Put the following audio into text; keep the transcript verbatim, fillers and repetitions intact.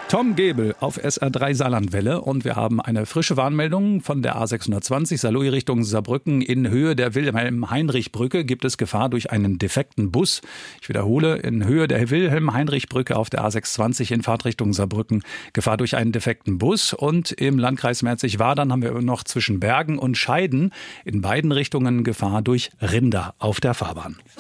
Tom Gebel auf S R drei Saarlandwelle und wir haben eine frische Warnmeldung von der A sechshundertzwanzig Saarlouis Richtung Saarbrücken. In Höhe der Wilhelm-Heinrich-Brücke gibt es Gefahr durch einen defekten Bus. Ich wiederhole, in Höhe der Wilhelm-Heinrich-Brücke auf der A sechshundertzwanzig in Fahrtrichtung Saarbrücken Gefahr durch einen defekten Bus. Und im Landkreis Merzig-Wadern haben wir noch zwischen Bergen und Scheiden in beiden Richtungen Gefahr durch Rinder auf der Fahrbahn.